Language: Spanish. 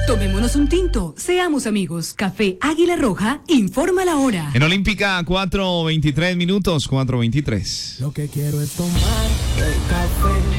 Tomémonos un tinto, seamos amigos. Café Águila Roja, informa la hora. En Olímpica, 4:23 minutos, 4:23. Lo que quiero es tomar el café.